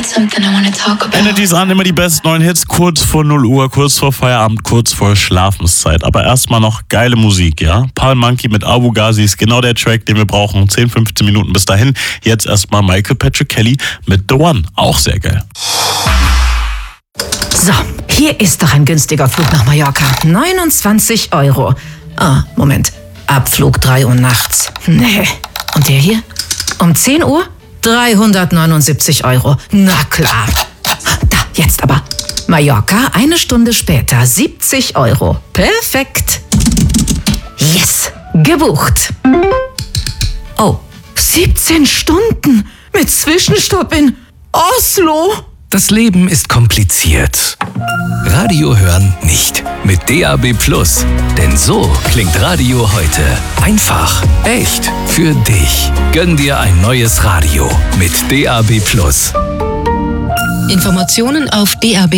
Energies an, immer die besten neuen Hits, kurz vor 0 Uhr, kurz vor Feierabend, kurz vor Schlafenszeit. Aber erstmal noch geile Musik, ja? Paul Monkey mit Abu Ghazi ist genau der Track, den wir brauchen. 10, 15 Minuten bis dahin. Jetzt erstmal Michael Patrick Kelly mit The One. Auch sehr geil. So, hier ist doch ein günstiger Flug nach Mallorca. 29 €. Ah, Moment. Abflug 3 Uhr nachts. Nee. Und der hier? Um 10 Uhr? 379 €. Na klar. Da, jetzt aber. Mallorca, 1 Stunde später, 70 €. Perfekt. Yes, gebucht. Oh, 17 Stunden mit Zwischenstopp in Oslo. Das Leben ist kompliziert. Radio hören nicht. Mit DAB+. Denn so klingt Radio heute. Einfach, echt, für dich. Gönn dir ein neues Radio mit DAB+. Informationen auf DAB+.